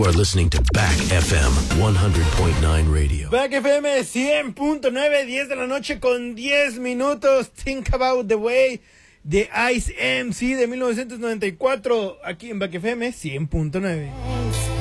You are listening to Back FM 100.9 Radio. Back FM 100.9, 10 de la noche con 10 minutos. Think About the Way de Ice MC de 1994. Aquí en Back FM 100.9.